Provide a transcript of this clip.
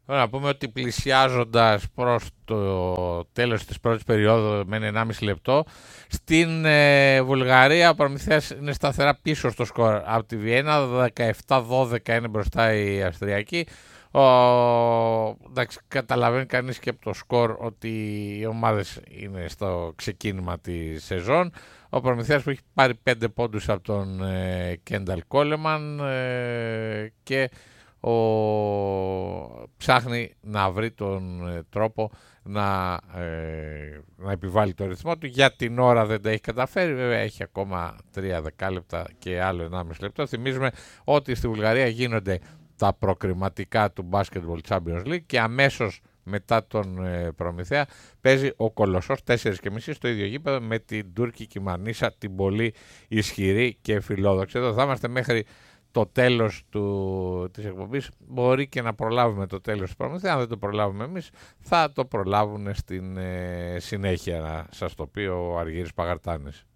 Να πούμε ότι πλησιάζοντας προς το τέλος της πρώτης περίοδου με 1,5 λεπτό, στην Βουλγαρία ο Προμηθέας είναι σταθερά πίσω στο σκορ από τη Βιέννα, 17-12 είναι μπροστά η Αυστριακή. Εντάξει, καταλαβαίνει κανείς και από το σκορ ότι οι ομάδες είναι στο ξεκίνημα της σεζόν. Ο Προμηθέας που έχει πάρει 5 πόντους από τον Κένταλ Κόλεμαν και ψάχνει να βρει τον τρόπο να επιβάλλει το ρυθμό του. Για την ώρα δεν τα έχει καταφέρει, βέβαια έχει ακόμα 3 δεκάλεπτα και άλλο 1,5 λεπτό. Θυμίζουμε ότι στη Βουλγαρία γίνονται τα προκριματικά του Basketball Champions League και αμέσως μετά τον Προμηθέα παίζει ο Κολοσσός 4.30 στο ίδιο γήπεδο με την τουρκική Μανίσα, την πολύ ισχυρή και φιλόδοξη. Εδώ θα είμαστε μέχρι το τέλος της εκπομπής. Μπορεί και να προλάβουμε το τέλος του Προμηθέα. Αν δεν το προλάβουμε εμείς, θα το προλάβουν στην συνέχεια, να σας το πει ο Αργύρης Παγαρτάνης.